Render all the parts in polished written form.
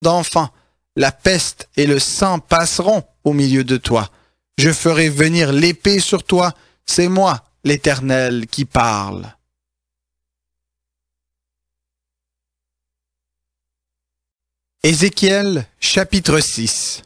d'enfants. La peste et le sang passeront au milieu de toi. Je ferai venir l'épée sur toi. C'est moi, l'Éternel, qui parle. Ézéchiel, chapitre 6.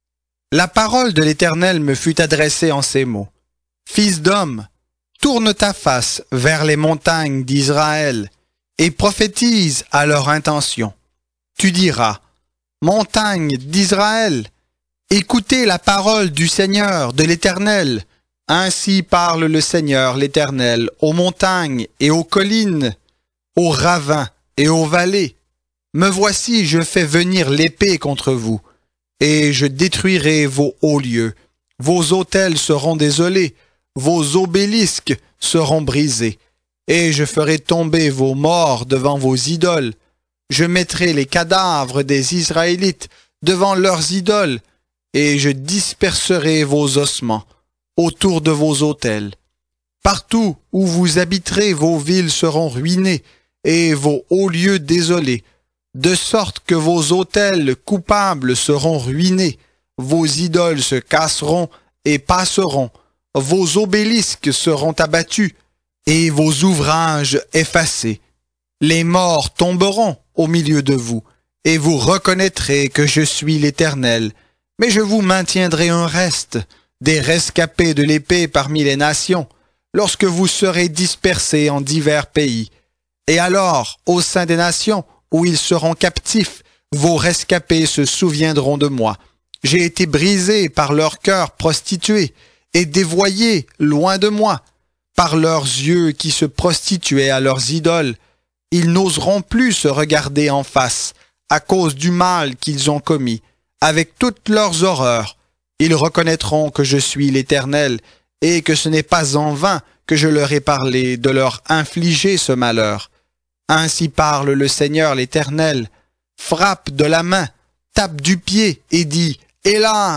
La parole de l'Éternel me fut adressée en ces mots. Fils d'homme, tourne ta face vers les montagnes d'Israël et prophétise à leur intention. Tu diras, montagnes d'Israël, écoutez la parole du Seigneur, de l'Éternel. Ainsi parle le Seigneur, l'Éternel, aux montagnes et aux collines, aux ravins et aux vallées. Me voici, je fais venir l'épée contre vous, et je détruirai vos hauts lieux. Vos autels seront désolés, vos obélisques seront brisés, et je ferai tomber vos morts devant vos idoles. Je mettrai les cadavres des Israélites devant leurs idoles, et je disperserai vos ossements autour de vos autels. Partout où vous habiterez, vos villes seront ruinées, et vos hauts lieux désolés, de sorte que vos autels coupables seront ruinés, vos idoles se casseront et passeront, vos obélisques seront abattus, et vos ouvrages effacés. Les morts tomberont au milieu de vous, et vous reconnaîtrez que je suis l'Éternel. Mais je vous maintiendrai un reste, des rescapés de l'épée parmi les nations, lorsque vous serez dispersés en divers pays. Et alors, au sein des nations, où ils seront captifs, vos rescapés se souviendront de moi. J'ai été brisé par leur cœur prostitué et dévoyé loin de moi, par leurs yeux qui se prostituaient à leurs idoles. Ils n'oseront plus se regarder en face à cause du mal qu'ils ont commis. Avec toutes leurs horreurs, ils reconnaîtront que je suis l'Éternel et que ce n'est pas en vain que je leur ai parlé de leur infliger ce malheur. Ainsi parle le Seigneur l'Éternel, frappe de la main, tape du pied et dit « Hélas !»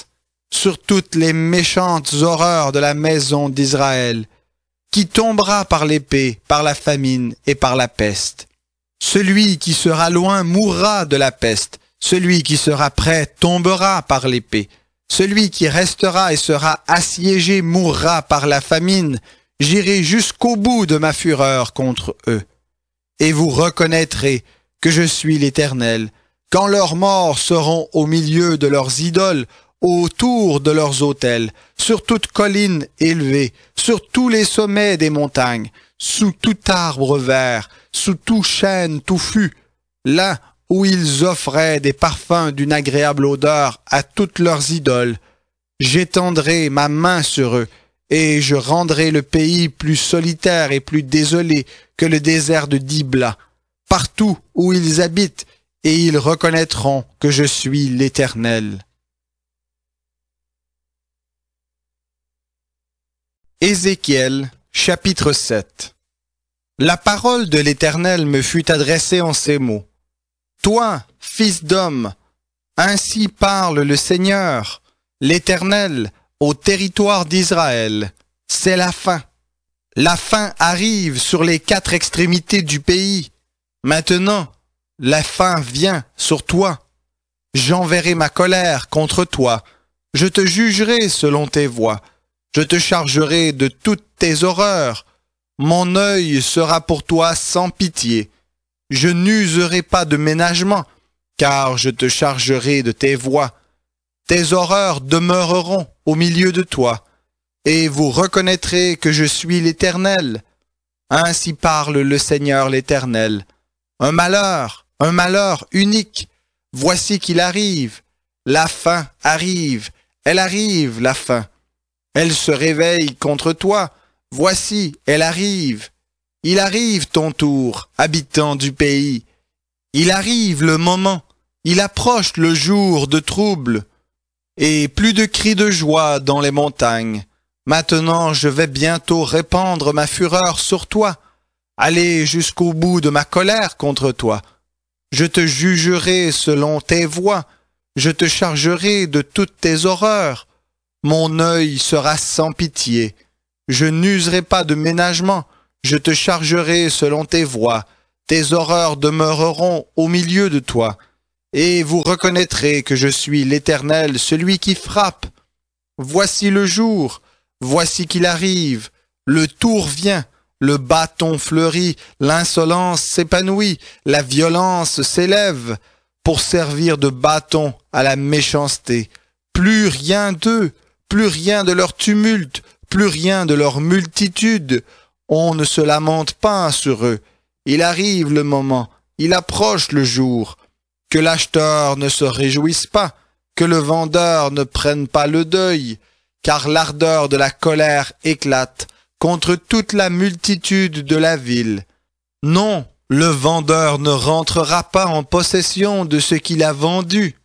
sur toutes les méchantes horreurs de la maison d'Israël, qui tombera par l'épée, par la famine et par la peste. Celui qui sera loin mourra de la peste, celui qui sera près tombera par l'épée, celui qui restera et sera assiégé mourra par la famine. J'irai jusqu'au bout de ma fureur contre eux. Et vous reconnaîtrez que je suis l'Éternel, quand leurs morts seront au milieu de leurs idoles, autour de leurs autels, sur toute colline élevée, sur tous les sommets des montagnes, sous tout arbre vert, sous tout chêne touffu, là où ils offraient des parfums d'une agréable odeur à toutes leurs idoles. J'étendrai ma main sur eux, et je rendrai le pays plus solitaire et plus désolé que le désert de Dibla, partout où ils habitent, et ils reconnaîtront que je suis l'Éternel. Ézéchiel, chapitre 7. La parole de l'Éternel me fut adressée en ces mots. Toi, fils d'homme, ainsi parle le Seigneur, l'Éternel, au territoire d'Israël. C'est la fin. La fin arrive sur les 4 extrémités du pays. Maintenant, la fin vient sur toi. J'enverrai ma colère contre toi. Je te jugerai selon tes voies. Je te chargerai de toutes tes horreurs. Mon œil sera pour toi sans pitié. Je n'userai pas de ménagement, car je te chargerai de tes voies. Tes horreurs demeureront au milieu de toi, et vous reconnaîtrez que je suis l'Éternel. Ainsi parle le Seigneur l'Éternel. Un malheur unique, voici qu'il arrive. La fin arrive, elle arrive, la fin. Elle se réveille contre toi, voici, elle arrive. Il arrive ton tour, habitant du pays. Il arrive le moment, il approche le jour de trouble. Et plus de cris de joie dans les montagnes. Maintenant je vais bientôt répandre ma fureur sur toi, aller jusqu'au bout de ma colère contre toi. Je te jugerai selon tes voies, je te chargerai de toutes tes horreurs. Mon œil sera sans pitié, je n'userai pas de ménagement, je te chargerai selon tes voies. Tes horreurs demeureront au milieu de toi, et vous reconnaîtrez que je suis l'Éternel, celui qui frappe. Voici le jour, voici qu'il arrive, le tour vient, le bâton fleurit, l'insolence s'épanouit, la violence s'élève, pour servir de bâton à la méchanceté. Plus rien d'eux, plus rien de leur tumulte, plus rien de leur multitude. On ne se lamente pas sur eux. Il arrive le moment, il approche le jour. Que l'acheteur ne se réjouisse pas, que le vendeur ne prenne pas le deuil, car l'ardeur de la colère éclate contre toute la multitude de la ville. Non, le vendeur ne rentrera pas en possession de ce qu'il a vendu.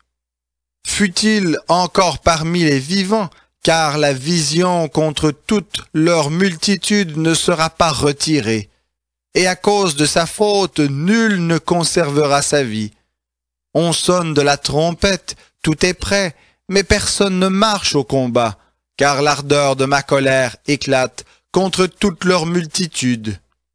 Fût-il encore parmi les vivants, car la vision contre toute leur multitude ne sera pas retirée. Et à cause de sa faute, nul ne conservera sa vie. On sonne de la trompette, tout est prêt, mais personne ne marche au combat, car l'ardeur de ma colère éclate contre toute leur multitude.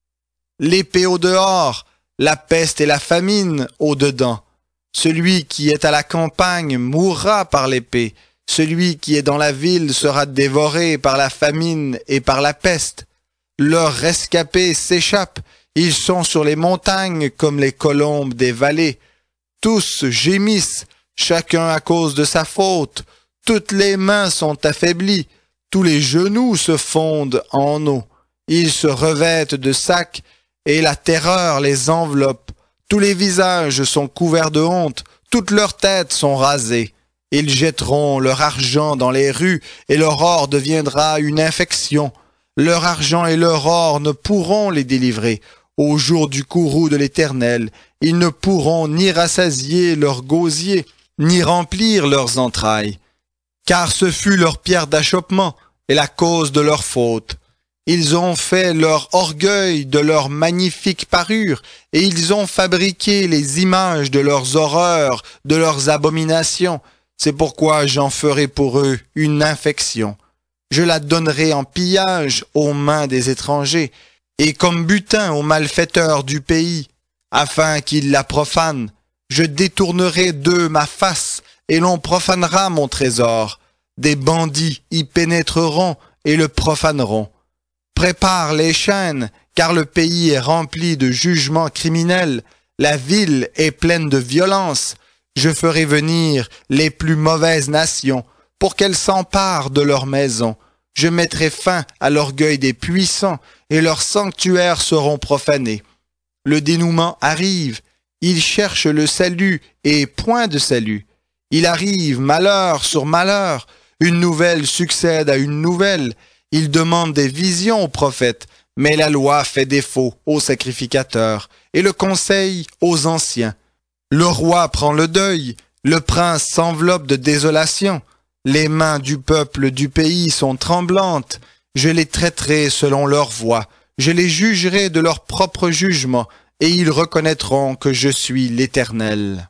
L'épée au dehors, la peste et la famine au dedans. Celui qui est à la campagne mourra par l'épée. Celui qui est dans la ville sera dévoré par la famine et par la peste. Leurs rescapés s'échappent. Ils sont sur les montagnes comme les colombes des vallées. Tous gémissent, chacun à cause de sa faute. Toutes les mains sont affaiblies. Tous les genoux se fondent en eau. Ils se revêtent de sacs et la terreur les enveloppe. Tous les visages sont couverts de honte, toutes leurs têtes sont rasées. Ils jetteront leur argent dans les rues et leur or deviendra une infection. Leur argent et leur or ne pourront les délivrer. Au jour du courroux de l'Éternel, ils ne pourront ni rassasier leurs gosiers, ni remplir leurs entrailles. Car ce fut leur pierre d'achoppement et la cause de leur faute. Ils ont fait leur orgueil de leur magnifique parure, et ils ont fabriqué les images de leurs horreurs, de leurs abominations. C'est pourquoi j'en ferai pour eux une infection. Je la donnerai en pillage aux mains des étrangers, et comme butin aux malfaiteurs du pays, afin qu'ils la profanent. Je détournerai d'eux ma face, et l'on profanera mon trésor. Des bandits y pénétreront et le profaneront. Prépare les chaînes, car le pays est rempli de jugements criminels. La ville est pleine de violence. Je ferai venir les plus mauvaises nations pour qu'elles s'emparent de leurs maisons. Je mettrai fin à l'orgueil des puissants et leurs sanctuaires seront profanés. Le dénouement arrive. Ils cherchent le salut et point de salut. Il arrive malheur sur malheur. Une nouvelle succède à une nouvelle. Ils demandent des visions aux prophètes, mais la loi fait défaut aux sacrificateurs et le conseil aux anciens. Le roi prend le deuil, le prince s'enveloppe de désolation. Les mains du peuple du pays sont tremblantes. Je les traiterai selon leur voie. Je les jugerai de leur propre jugement, et ils reconnaîtront que je suis l'Éternel.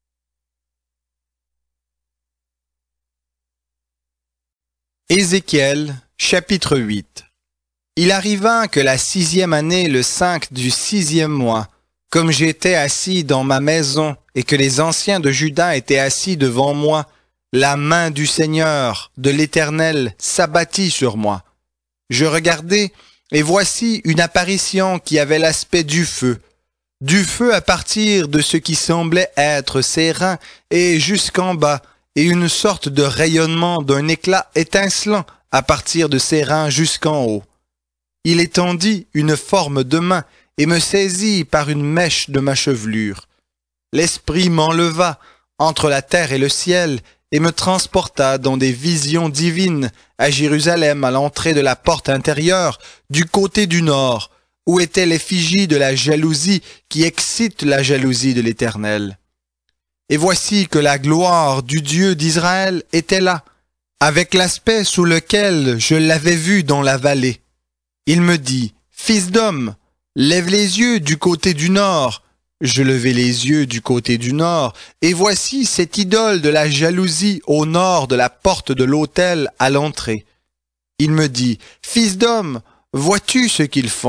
Ézéchiel, chapitre 8. Il arriva que la 6e année, le 5 du 6e mois, comme j'étais assis dans ma maison et que les anciens de Juda étaient assis devant moi, la main du Seigneur, de l'Éternel, s'abattit sur moi. Je regardai, et voici une apparition qui avait l'aspect du feu à partir de ce qui semblait être ses reins et jusqu'en bas, et une sorte de rayonnement d'un éclat étincelant à partir de ses reins jusqu'en haut. Il étendit une forme de main et me saisit par une mèche de ma chevelure. L'esprit m'enleva entre la terre et le ciel et me transporta dans des visions divines à Jérusalem à l'entrée de la porte intérieure du côté du nord, où était l'effigie de la jalousie qui excite la jalousie de l'Éternel. Et voici que la gloire du Dieu d'Israël était là, avec l'aspect sous lequel je l'avais vu dans la vallée. Il me dit, « Fils d'homme, lève les yeux du côté du nord. » Je levai les yeux du côté du nord, et voici cette idole de la jalousie au nord de la porte de l'autel à l'entrée. Il me dit, « Fils d'homme, vois-tu ce qu'ils font ?»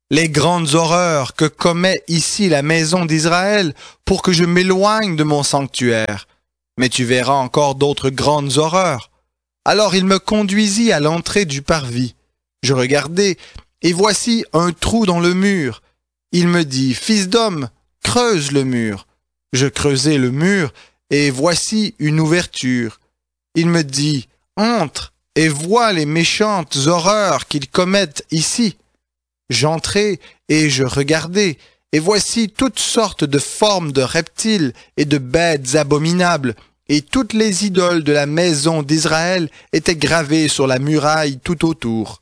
les grandes horreurs que commet ici la maison d'Israël pour que je m'éloigne de mon sanctuaire. Mais tu verras encore d'autres grandes horreurs. » Alors il me conduisit à l'entrée du parvis. Je regardai, et voici un trou dans le mur. Il me dit, « Fils d'homme, creuse le mur. » Je creusai le mur, et voici une ouverture. Il me dit, « Entre et vois les méchantes horreurs qu'ils commettent ici. » J'entrai et je regardai, et voici toutes sortes de formes de reptiles et de bêtes abominables, et toutes les idoles de la maison d'Israël étaient gravées sur la muraille tout autour.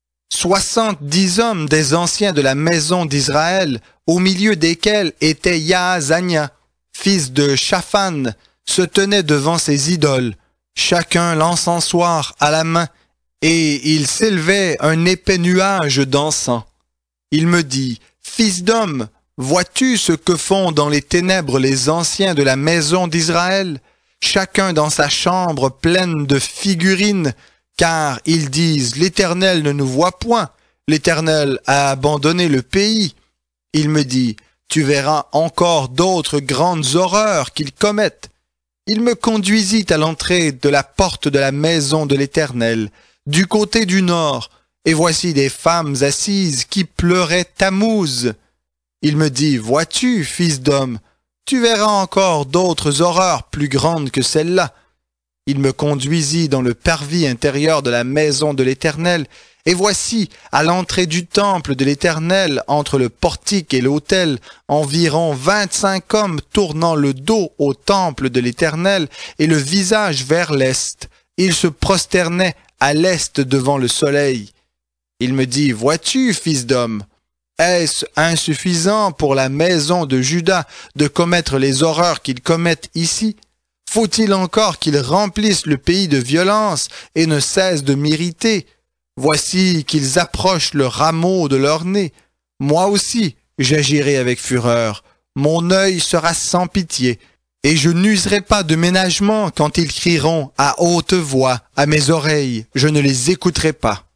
70 hommes des anciens de la maison d'Israël, au milieu desquels était Yaazania, fils de Shaphan, se tenaient devant ces idoles, chacun l'encensoir à la main, et il s'élevait un épais nuage d'encens. Il me dit, « Fils d'homme, vois-tu ce que font dans les ténèbres les anciens de la maison d'Israël, chacun dans sa chambre pleine de figurines, car ils disent, l'Éternel ne nous voit point, l'Éternel a abandonné le pays. » Il me dit, « Tu verras encore d'autres grandes horreurs qu'ils commettent. » Il me conduisit à l'entrée de la porte de la maison de l'Éternel, du côté du nord, et voici des femmes assises qui pleuraient Tammuz. Il me dit, « Vois-tu, fils d'homme, tu verras encore d'autres horreurs plus grandes que celle-là. » Il me conduisit dans le parvis intérieur de la maison de l'Éternel, et voici, à l'entrée du temple de l'Éternel, entre le portique et l'autel, environ 25 hommes tournant le dos au temple de l'Éternel et le visage vers l'est. Ils se prosternaient à l'est devant le soleil. Il me dit, « Vois-tu, fils d'homme, est-ce insuffisant pour la maison de Juda de commettre les horreurs qu'ils commettent ici? Faut-il encore qu'ils remplissent le pays de violence et ne cessent de m'irriter? Voici qu'ils approchent le rameau de leur nez. Moi aussi, j'agirai avec fureur. Mon œil sera sans pitié, et je n'userai pas de ménagement quand ils crieront à haute voix à mes oreilles. Je ne les écouterai pas.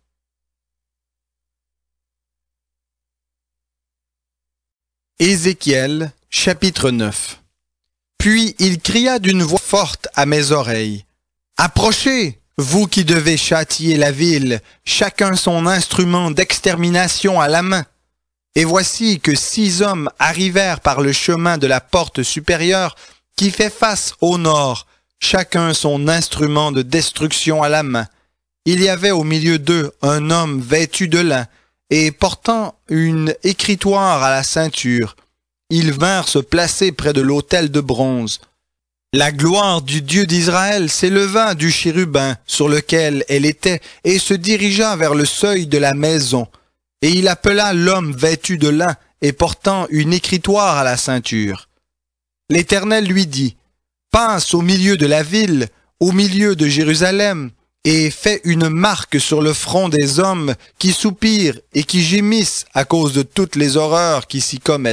Ézéchiel, chapitre 9. Puis il cria d'une voix forte à mes oreilles. « Approchez, vous qui devez châtier la ville, chacun son instrument d'extermination à la main. » Et voici que 6 hommes arrivèrent par le chemin de la porte supérieure qui fait face au nord, chacun son instrument de destruction à la main. Il y avait au milieu d'eux un homme vêtu de lin et portant une écritoire à la ceinture. Ils vinrent se placer près de l'autel de bronze. La gloire du Dieu d'Israël s'éleva du chérubin sur lequel elle était et se dirigea vers le seuil de la maison. Et il appela l'homme vêtu de lin et portant une écritoire à la ceinture. L'Éternel lui dit, « Passe au milieu de la ville, au milieu de Jérusalem, et fais une marque sur le front des hommes qui soupirent et qui gémissent à cause de toutes les horreurs qui s'y commettent. »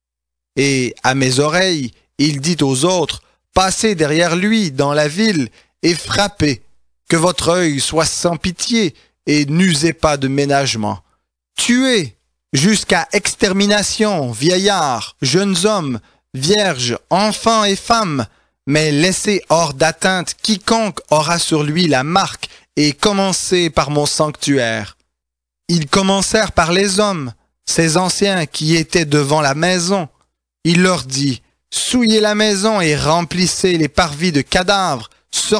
Et à mes oreilles, il dit aux autres, « Passez derrière lui dans la ville et frappez, que votre œil soit sans pitié et n'usez pas de ménagement. Tuez jusqu'à extermination, vieillards, jeunes hommes, vierges, enfants et femmes, mais laissez hors d'atteinte quiconque aura sur lui la marque et commencez par mon sanctuaire. » Ils commencèrent par les hommes, ces anciens qui étaient devant la maison. Il leur dit, « Souillez la maison et remplissez les parvis de cadavres, sortez !»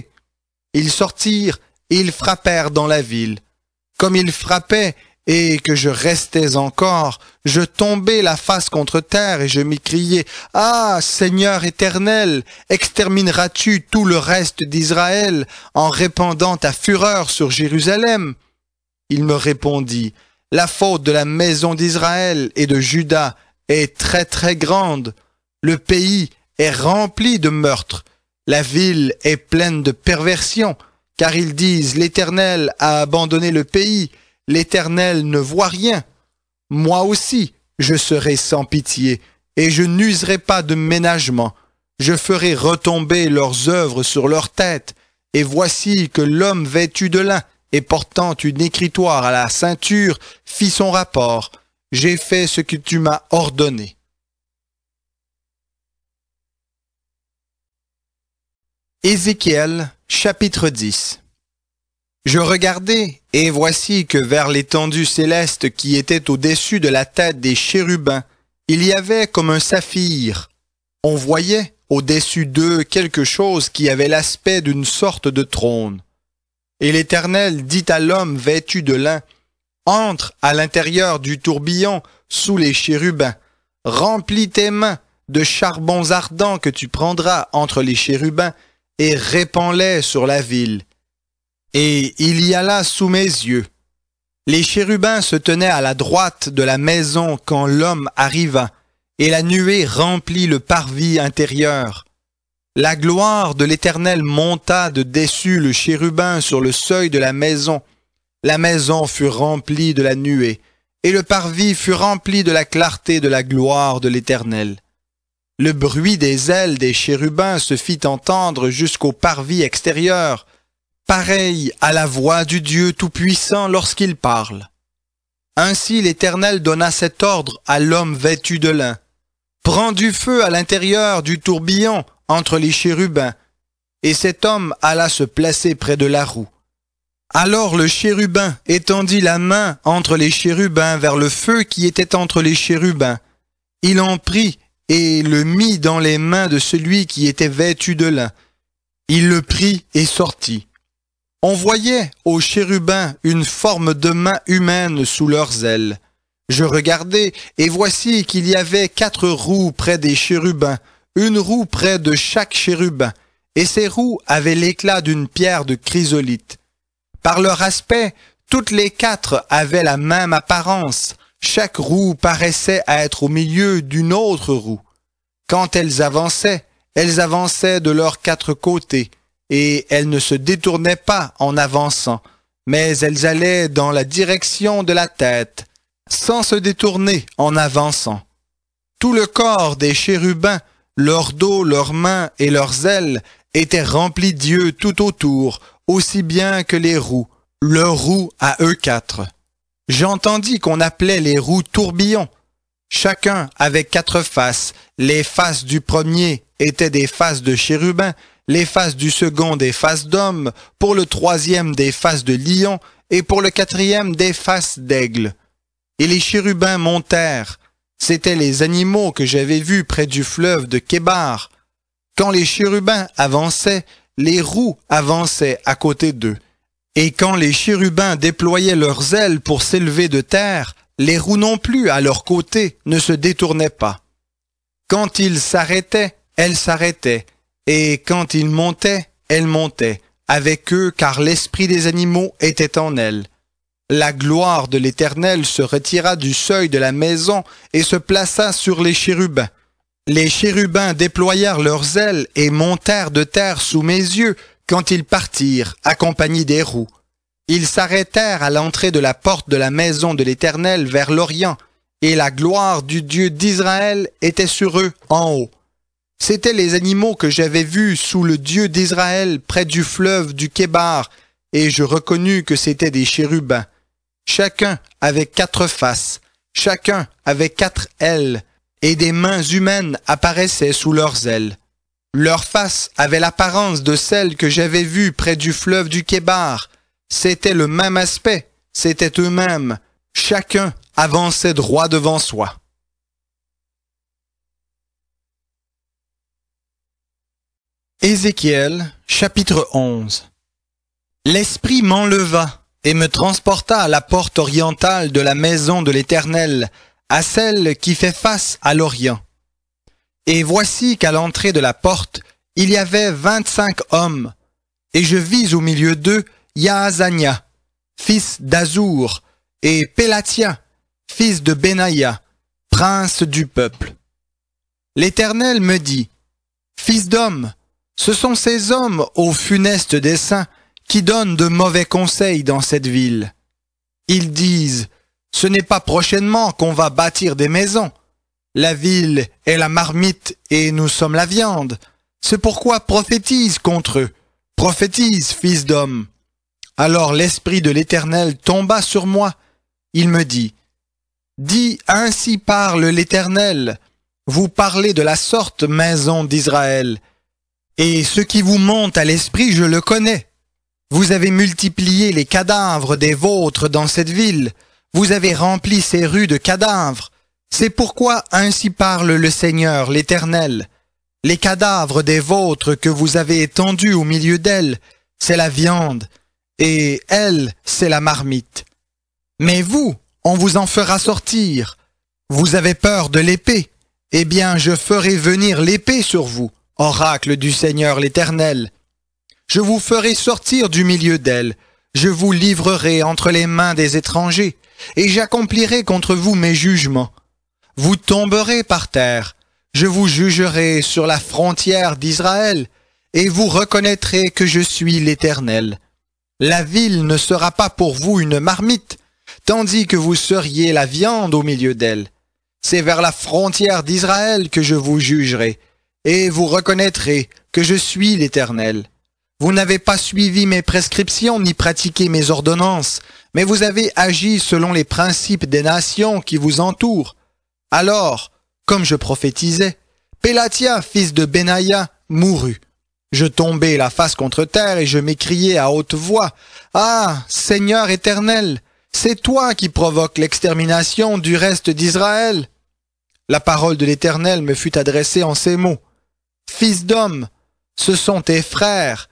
Ils sortirent et ils frappèrent dans la ville. Comme ils frappaient et que je restais encore, je tombai la face contre terre et je m'écriai, « Ah, Seigneur éternel, extermineras-tu tout le reste d'Israël en répandant ta fureur sur Jérusalem ?» Il me répondit, « La faute de la maison d'Israël et de Juda est très très grande. Le pays est rempli de meurtres. La ville est pleine de perversion, car ils disent, l'Éternel a abandonné le pays, l'Éternel ne voit rien. Moi aussi, je serai sans pitié, et je n'userai pas de ménagement. Je ferai retomber leurs œuvres sur leur tête, et voici que l'homme vêtu de lin et portant une écritoire à la ceinture fit son rapport. j'ai fait ce que tu m'as ordonné. Ézéchiel, chapitre 10. Je regardai, et voici que vers l'étendue céleste qui était au-dessus de la tête des chérubins, il y avait comme un saphir. On voyait au-dessus d'eux quelque chose qui avait l'aspect d'une sorte de trône. Et l'Éternel dit à l'homme vêtu de lin, « Entre à l'intérieur du tourbillon sous les chérubins, remplis tes mains de charbons ardents que tu prendras entre les chérubins, et répands-les sur la ville. » Et il y alla sous mes yeux. Les chérubins se tenaient à la droite de la maison quand l'homme arriva, et la nuée remplit le parvis intérieur. La gloire de l'Éternel monta de dessus le chérubin sur le seuil de la maison. La maison fut remplie de la nuée, et le parvis fut rempli de la clarté de la gloire de l'Éternel. Le bruit des ailes des chérubins se fit entendre jusqu'au parvis extérieur, pareil à la voix du Dieu Tout-Puissant lorsqu'il parle. Ainsi l'Éternel donna cet ordre à l'homme vêtu de lin. « Prends du feu à l'intérieur du tourbillon entre les chérubins. » Et cet homme alla se placer près de la roue. Alors le chérubin étendit la main entre les chérubins vers le feu qui était entre les chérubins. Il en prit et le mit dans les mains de celui qui était vêtu de lin. Il le prit et sortit. On voyait aux chérubins une forme de main humaine sous leurs ailes. Je regardai, et voici qu'il y avait 4 roues près des chérubins, une roue près de chaque chérubin, et ces roues avaient l'éclat d'une pierre de chrysolite. Par leur aspect, toutes les 4 avaient la même apparence. Chaque roue paraissait être au milieu d'une autre roue. Quand elles avançaient de leurs 4 côtés, et elles ne se détournaient pas en avançant, mais elles allaient dans la direction de la tête, sans se détourner en avançant. Tout le corps des chérubins, leur dos, leurs mains et leurs ailes étaient remplis d'yeux tout autour, aussi bien que les roues, leurs roues à eux 4. J'entendis qu'on appelait les roues tourbillons. Chacun avait 4 faces. Les faces du premier étaient des faces de chérubins, les faces du second des faces d'hommes, pour le troisième des faces de lion, et pour le quatrième des faces d'aigle. Et les chérubins montèrent. C'étaient les animaux que j'avais vus près du fleuve de Kébar. Quand les chérubins avançaient, les roues avançaient à côté d'eux. Et quand les chérubins déployaient leurs ailes pour s'élever de terre, les roues non plus à leur côté ne se détournaient pas. Quand ils s'arrêtaient, elles s'arrêtaient, et quand ils montaient, elles montaient, avec eux car l'esprit des animaux était en elles. La gloire de l'Éternel se retira du seuil de la maison et se plaça sur les chérubins. Les chérubins déployèrent leurs ailes et montèrent de terre sous mes yeux quand ils partirent, accompagnés des roues. Ils s'arrêtèrent à l'entrée de la porte de la maison de l'Éternel vers l'Orient, et la gloire du Dieu d'Israël était sur eux en haut. C'étaient les animaux que j'avais vus sous le Dieu d'Israël près du fleuve du Kébar, et je reconnus que c'étaient des chérubins. Chacun avait 4 faces, chacun avait 4 ailes, et des mains humaines apparaissaient sous leurs ailes. Leurs faces avaient l'apparence de celles que j'avais vues près du fleuve du Kébar. C'était le même aspect, c'étaient eux-mêmes. Chacun avançait droit devant soi. Ézéchiel, chapitre 11. L'Esprit m'enleva et me transporta à la porte orientale de la maison de l'Éternel, à celle qui fait face à l'Orient. Et voici qu'à l'entrée de la porte, il y avait 25 hommes, et je vis au milieu d'eux Yaazania, fils d'Azour, et Pélatia, fils de Benaïa, prince du peuple. L'Éternel me dit, « Fils d'homme, ce sont ces hommes au funeste dessein qui donnent de mauvais conseils dans cette ville. Ils disent, ce n'est pas prochainement qu'on va bâtir des maisons. La ville est la marmite et nous sommes la viande. C'est pourquoi prophétise contre eux. Prophétise, fils d'homme. » Alors l'Esprit de l'Éternel tomba sur moi. Il me dit, « Dis, ainsi parle l'Éternel. Vous parlez de la sorte, maison d'Israël. Et ce qui vous monte à l'esprit, je le connais. Vous avez multiplié les cadavres des vôtres dans cette ville. Vous avez rempli ces rues de cadavres. C'est pourquoi ainsi parle le Seigneur, l'Éternel. Les cadavres des vôtres que vous avez étendus au milieu d'elles, c'est la viande, et elle, c'est la marmite. Mais vous, on vous en fera sortir. Vous avez peur de l'épée. Eh bien, je ferai venir l'épée sur vous, oracle du Seigneur l'Éternel. Je vous ferai sortir du milieu d'elle. Je vous livrerai entre les mains des étrangers, et j'accomplirai contre vous mes jugements. Vous tomberez par terre. Je vous jugerai sur la frontière d'Israël, et vous reconnaîtrez que je suis l'Éternel. La ville ne sera pas pour vous une marmite, tandis que vous seriez la viande au milieu d'elle. C'est vers la frontière d'Israël que je vous jugerai, et vous reconnaîtrez que je suis l'Éternel. Vous n'avez pas suivi mes prescriptions ni pratiqué mes ordonnances, mais vous avez agi selon les principes des nations qui vous entourent. Alors, comme je prophétisais, Pélatia, fils de Benaïa, mourut. Je tombai la face contre terre et je m'écriai à haute voix, « Ah, Seigneur éternel, c'est toi qui provoques l'extermination du reste d'Israël. » La parole de l'Éternel me fut adressée en ces mots. « Fils d'homme, ce sont tes frères,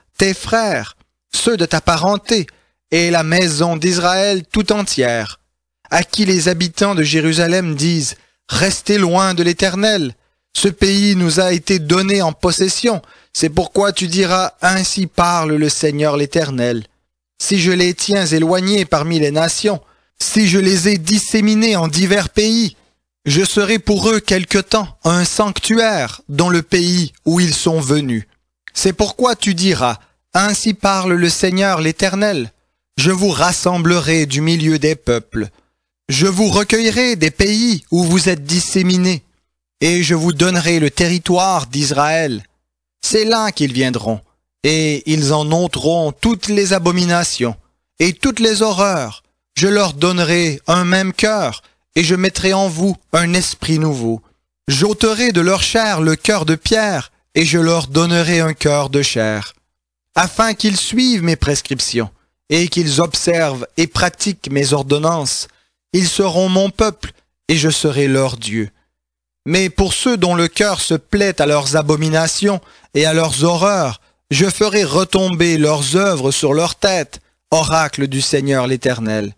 ceux de ta parenté, et la maison d'Israël tout entière, à qui les habitants de Jérusalem disent, « Restez loin de l'Éternel. Ce pays nous a été donné en possession. C'est pourquoi tu diras, ainsi parle le Seigneur l'Éternel. Si je les tiens éloignés parmi les nations, si je les ai disséminés en divers pays, je serai pour eux quelque temps un sanctuaire dans le pays où ils sont venus. C'est pourquoi tu diras, ainsi parle le Seigneur l'Éternel. Je vous rassemblerai du milieu des peuples. Je vous recueillerai des pays où vous êtes disséminés, et je vous donnerai le territoire d'Israël. C'est là qu'ils viendront, et ils en ôteront toutes les abominations et toutes les horreurs. Je leur donnerai un même cœur, et je mettrai en vous un esprit nouveau. J'ôterai de leur chair le cœur de pierre, et je leur donnerai un cœur de chair, afin qu'ils suivent mes prescriptions, et qu'ils observent et pratiquent mes ordonnances. Ils seront mon peuple, et je serai leur Dieu. Mais pour ceux dont le cœur se plaît à leurs abominations et à leurs horreurs, je ferai retomber leurs œuvres sur leur tête, oracle du Seigneur l'Éternel.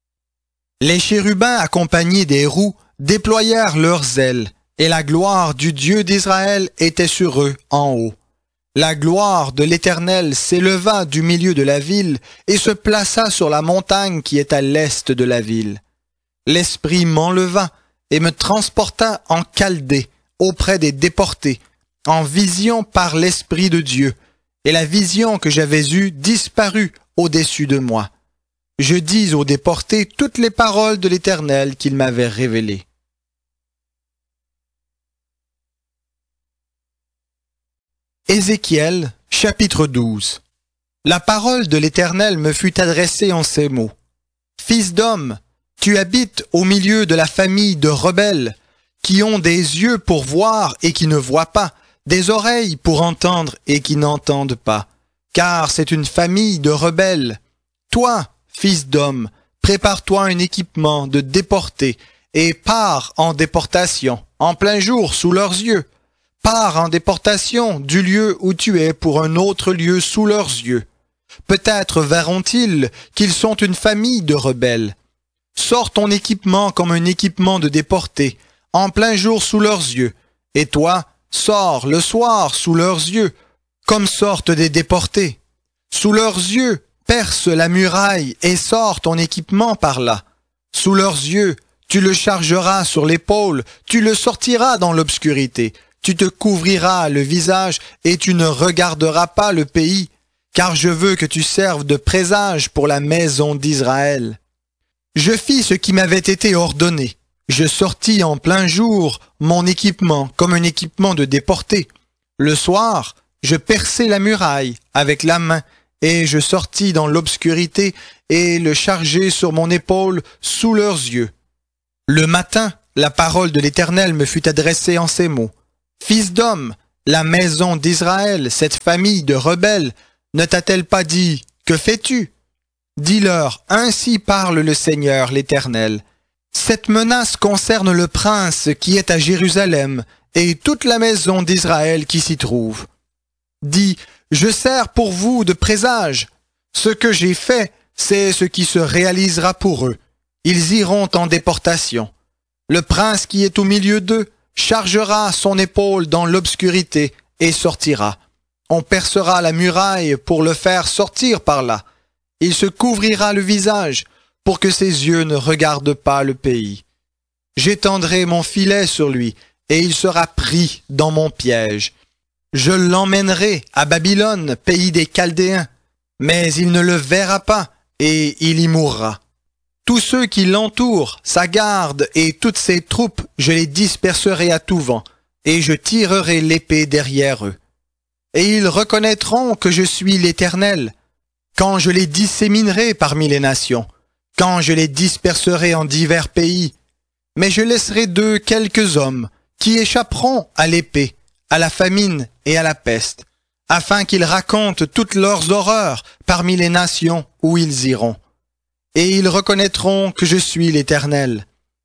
Les chérubins accompagnés des roues déployèrent leurs ailes, et la gloire du Dieu d'Israël était sur eux en haut. La gloire de l'Éternel s'éleva du milieu de la ville et se plaça sur la montagne qui est à l'est de la ville. L'Esprit m'enleva et me transporta en Chaldée, auprès des déportés, en vision par l'Esprit de Dieu, et la vision que j'avais eue disparut au-dessus de moi. Je dis aux déportés toutes les paroles de l'Éternel qu'il m'avait révélées. Ézéchiel, chapitre 12. La parole de l'Éternel me fut adressée en ces mots. Fils d'homme, tu habites au milieu de la famille de rebelles, qui ont des yeux pour voir et qui ne voient pas, des oreilles pour entendre et qui n'entendent pas, car c'est une famille de rebelles. Toi, fils d'homme, prépare-toi un équipement de déportés et pars en déportation, en plein jour sous leurs yeux. Pars en déportation du lieu où tu es pour un autre lieu sous leurs yeux. Peut-être verront-ils qu'ils sont une famille de rebelles. Sors ton équipement comme un équipement de déportés, en plein jour sous leurs yeux, et toi, sors le soir sous leurs yeux, comme sortent des déportés. Sous leurs yeux, perce la muraille et sors ton équipement par là. Sous leurs yeux, tu le chargeras sur l'épaule, tu le sortiras dans l'obscurité, tu te couvriras le visage et tu ne regarderas pas le pays, car je veux que tu serves de présage pour la maison d'Israël. Je fis ce qui m'avait été ordonné. Je sortis en plein jour mon équipement comme un équipement de déporté. Le soir, je perçai la muraille avec la main et je sortis dans l'obscurité et le chargeai sur mon épaule sous leurs yeux. Le matin, la parole de l'Éternel me fut adressée en ces mots. Fils d'homme, la maison d'Israël, cette famille de rebelles, ne t'a-t-elle pas dit, que fais-tu? Dis-leur, ainsi parle le Seigneur l'Éternel. Cette menace concerne le prince qui est à Jérusalem et toute la maison d'Israël qui s'y trouve. Dis, je sers pour vous de présage. Ce que j'ai fait, c'est ce qui se réalisera pour eux. Ils iront en déportation. Le prince qui est au milieu d'eux chargera son épaule dans l'obscurité et sortira. On percera la muraille pour le faire sortir par là. Il se couvrira le visage pour que ses yeux ne regardent pas le pays. J'étendrai mon filet sur lui et il sera pris dans mon piège. Je l'emmènerai à Babylone, pays des Chaldéens, mais il ne le verra pas et il y mourra. Tous ceux qui l'entourent, sa garde et toutes ses troupes, je les disperserai à tout vent, et je tirerai l'épée derrière eux. Et ils reconnaîtront que je suis l'Éternel, quand je les disséminerai parmi les nations, quand je les disperserai en divers pays. Mais je laisserai d'eux quelques hommes qui échapperont à l'épée, à la famine et à la peste, afin qu'ils racontent toutes leurs horreurs parmi les nations où ils iront. Et ils reconnaîtront que je suis l'Éternel.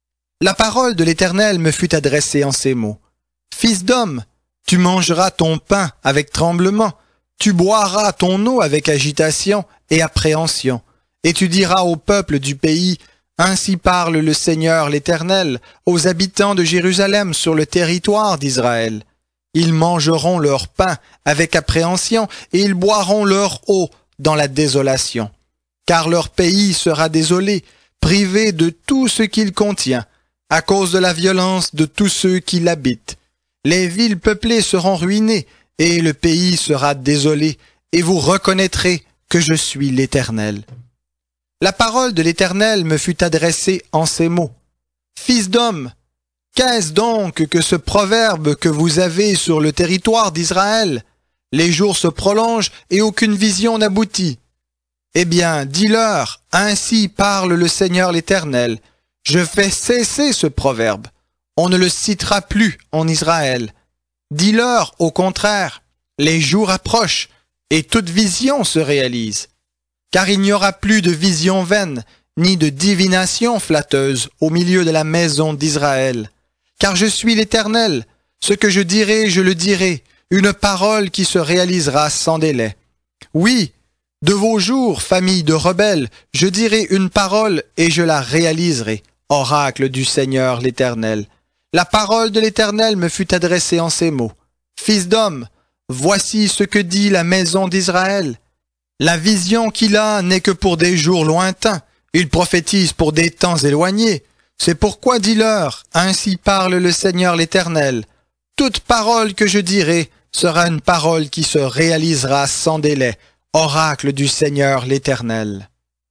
La parole de l'Éternel me fut adressée en ces mots. Fils d'homme, tu mangeras ton pain avec tremblement, tu boiras ton eau avec agitation et appréhension, et tu diras au peuple du pays, ainsi parle le Seigneur l'Éternel, aux habitants de Jérusalem sur le territoire d'Israël. Ils mangeront leur pain avec appréhension et ils boiront leur eau dans la désolation. Car leur pays sera désolé, privé de tout ce qu'il contient, à cause de la violence de tous ceux qui l'habitent. Les villes peuplées seront ruinées, et le pays sera désolé, et vous reconnaîtrez que je suis l'Éternel. La parole de l'Éternel me fut adressée en ces mots. Fils d'homme, qu'est-ce donc que ce proverbe que vous avez sur le territoire d'Israël? Les jours se prolongent et aucune vision n'aboutit. Eh bien, dis-leur, ainsi parle le Seigneur l'Éternel. Je fais cesser ce proverbe. On ne le citera plus en Israël. Dis-leur, au contraire, les jours approchent et toute vision se réalise. Car il n'y aura plus de vision vaine, ni de divination flatteuse au milieu de la maison d'Israël. Car je suis l'Éternel, ce que je dirai, je le dirai, une parole qui se réalisera sans délai. Oui, de vos jours, famille de rebelles, je dirai une parole et je la réaliserai, oracle du Seigneur l'Éternel. La parole de l'Éternel me fut adressée en ces mots. Fils d'homme, voici ce que dit la maison d'Israël. La vision qu'il a n'est que pour des jours lointains. Il prophétise pour des temps éloignés. C'est pourquoi dis-leur, ainsi parle le Seigneur l'Éternel. Toute parole que je dirai sera une parole qui se réalisera sans délai. Oracle du Seigneur l'Éternel.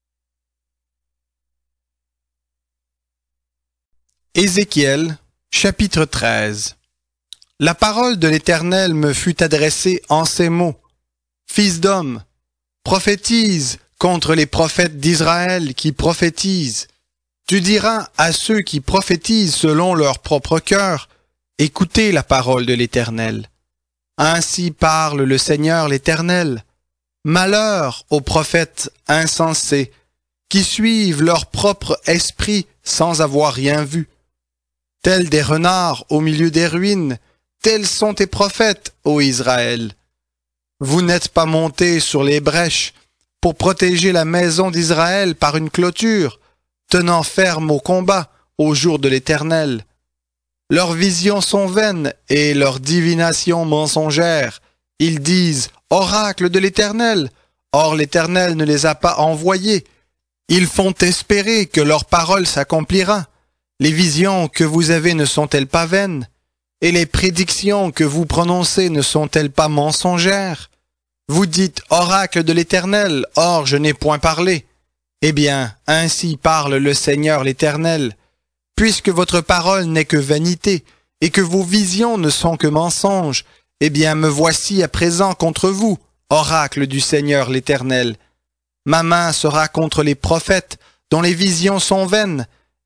Ézéchiel, chapitre 13. La parole de l'Éternel me fut adressée en ces mots. Fils d'homme, prophétise contre les prophètes d'Israël qui prophétisent. Tu diras à ceux qui prophétisent selon leur propre cœur, écoutez la parole de l'Éternel. Ainsi parle le Seigneur l'Éternel. Malheur aux prophètes insensés, qui suivent leur propre esprit sans avoir rien vu. Tels des renards au milieu des ruines, tels sont tes prophètes, ô Israël. Vous n'êtes pas montés sur les brèches pour protéger la maison d'Israël par une clôture, tenant ferme au combat au jour de l'Éternel. Leurs visions sont vaines et leurs divinations mensongères. Ils disent « Oracle de l'Éternel », or l'Éternel ne les a pas envoyés. Ils font espérer que leur parole s'accomplira. Les visions que vous avez ne sont-elles pas vaines? Et les prédictions que vous prononcez ne sont-elles pas mensongères? Vous dites « Oracle de l'Éternel », or je n'ai point parlé. Eh bien, ainsi parle le Seigneur l'Éternel. Puisque votre parole n'est que vanité, et que vos visions ne sont que mensonges, eh bien me voici à présent contre vous, oracle du Seigneur l'Éternel. Ma main sera contre les prophètes, dont les visions sont vaines,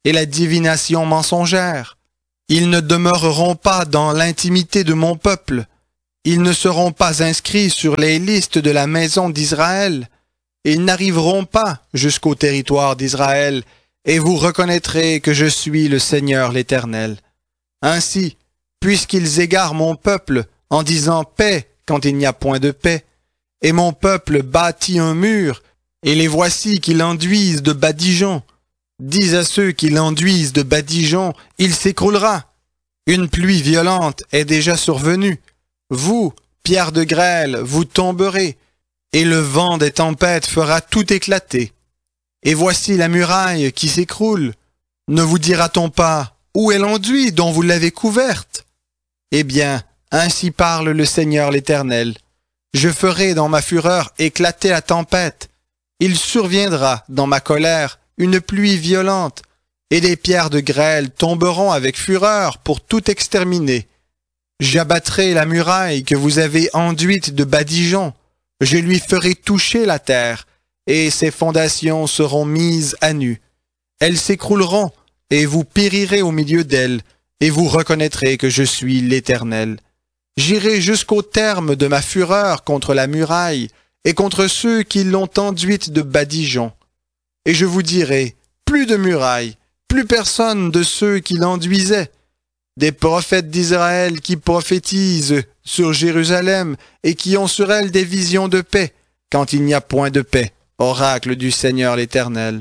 et la divination mensongère. Ils ne demeureront pas dans l'intimité de mon peuple. Ils ne seront pas inscrits sur les listes de la maison d'Israël. Ils n'arriveront pas jusqu'au territoire d'Israël, et vous reconnaîtrez que je suis le Seigneur l'Éternel. Ainsi, puisqu'ils égarent mon peuple en disant paix quand il n'y a point de paix, et mon peuple bâtit un mur, et les voici qui l'enduisent de badigeons. Dis à ceux qui l'enduisent de badigeons, il s'écroulera. Une pluie violente est déjà survenue. Vous, pierres de grêle, vous tomberez, et le vent des tempêtes fera tout éclater. Et voici la muraille qui s'écroule. Ne vous dira-t-on pas, où est l'enduit dont vous l'avez couverte? Eh bien, ainsi parle le Seigneur l'Éternel. Je ferai dans ma fureur éclater la tempête. Il surviendra dans ma colère une pluie violente, et des pierres de grêle tomberont avec fureur pour tout exterminer. J'abattrai la muraille que vous avez enduite de badigeons. Je lui ferai toucher la terre, et ses fondations seront mises à nu. Elles s'écrouleront, et vous périrez au milieu d'elles, et vous reconnaîtrez que je suis l'Éternel. J'irai jusqu'au terme de ma fureur contre la muraille, et contre ceux qui l'ont enduite de badigeons. Et je vous dirai, plus de muraille, plus personne de ceux qui l'enduisaient. Des prophètes d'Israël qui prophétisent sur Jérusalem et qui ont sur elle des visions de paix, quand il n'y a point de paix, oracle du Seigneur l'Éternel.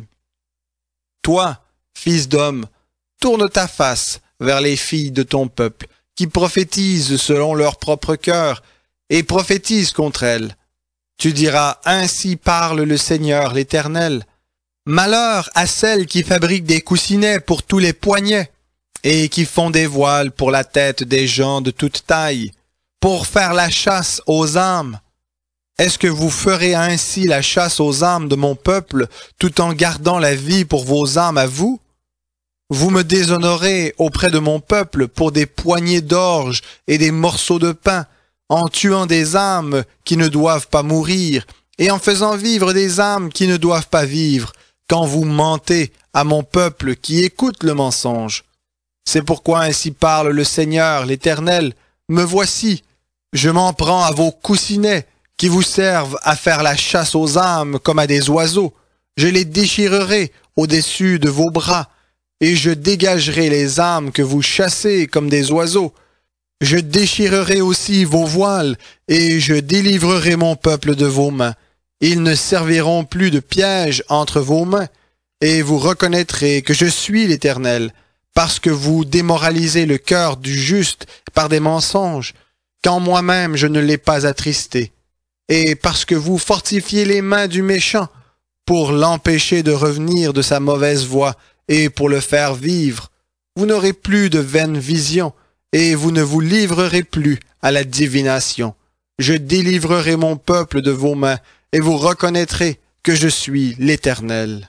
Toi, fils d'homme, tourne ta face vers les filles de ton peuple, qui prophétisent selon leur propre cœur, et prophétisent contre elles. Tu diras, ainsi parle le Seigneur l'Éternel. Malheur à celles qui fabriquent des coussinets pour tous les poignets, et qui font des voiles pour la tête des gens de toute taille, pour faire la chasse aux âmes. Est-ce que vous ferez ainsi la chasse aux âmes de mon peuple, tout en gardant la vie pour vos âmes à vous? Vous me déshonorez auprès de mon peuple pour des poignées d'orge et des morceaux de pain, en tuant des âmes qui ne doivent pas mourir, et en faisant vivre des âmes qui ne doivent pas vivre, quand vous mentez à mon peuple qui écoute le mensonge. C'est pourquoi ainsi parle le Seigneur l'Éternel, me voici, je m'en prends à vos coussinets, qui vous servent à faire la chasse aux âmes comme à des oiseaux. Je les déchirerai au-dessus de vos bras, et je dégagerai les âmes que vous chassez comme des oiseaux. Je déchirerai aussi vos voiles, et je délivrerai mon peuple de vos mains. Ils ne serviront plus de piège entre vos mains, et vous reconnaîtrez que je suis l'Éternel, parce que vous démoralisez le cœur du juste par des mensonges, quand moi-même je ne l'ai pas attristé, et parce que vous fortifiez les mains du méchant, pour l'empêcher de revenir de sa mauvaise voie, et pour le faire vivre. Vous n'aurez plus de vaines visions, et vous ne vous livrerez plus à la divination. Je délivrerai mon peuple de vos mains, et vous reconnaîtrez que je suis l'Éternel.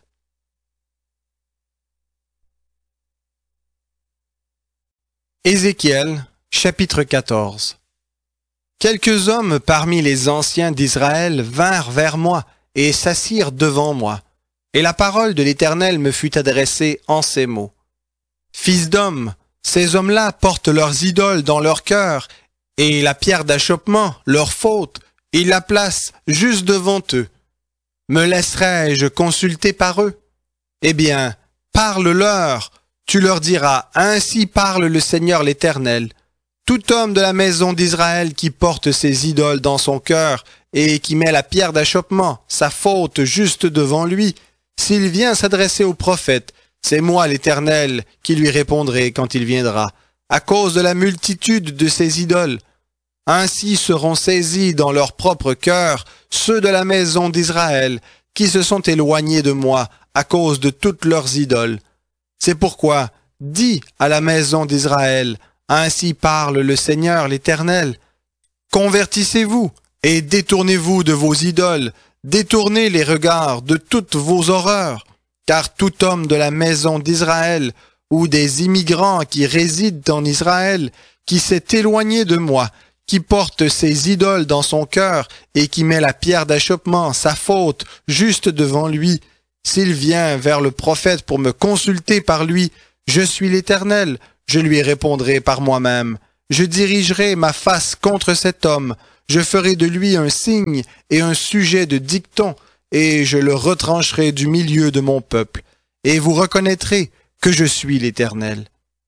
Ézéchiel, chapitre 14. Quelques hommes parmi les anciens d'Israël vinrent vers moi et s'assirent devant moi. Et la parole de l'Éternel me fut adressée en ces mots. Fils d'homme, ces hommes-là portent leurs idoles dans leur cœur, et la pierre d'achoppement, leur faute, ils la placent juste devant eux. Me laisserai-je consulter par eux? Eh bien, parle-leur. Tu leur diras, ainsi parle le Seigneur l'Éternel. Tout homme de la maison d'Israël qui porte ses idoles dans son cœur et qui met la pierre d'achoppement, sa faute juste devant lui, s'il vient s'adresser au prophète, c'est moi l'Éternel qui lui répondrai quand il viendra, à cause de la multitude de ses idoles. Ainsi seront saisis dans leur propre cœur ceux de la maison d'Israël qui se sont éloignés de moi à cause de toutes leurs idoles. C'est pourquoi, dis à la maison d'Israël, ainsi parle le Seigneur l'Éternel. Convertissez-vous et détournez-vous de vos idoles, détournez les regards de toutes vos horreurs, car tout homme de la maison d'Israël ou des immigrants qui résident en Israël, qui s'est éloigné de moi, qui porte ses idoles dans son cœur et qui met la pierre d'achoppement, sa faute, juste devant lui, S'il vient vers le prophète pour me consulter par lui, je suis l'Éternel, je lui répondrai par moi-même. Je dirigerai ma face contre cet homme, je ferai de lui un signe et un sujet de dicton, et je le retrancherai du milieu de mon peuple, et vous reconnaîtrez que je suis l'Éternel.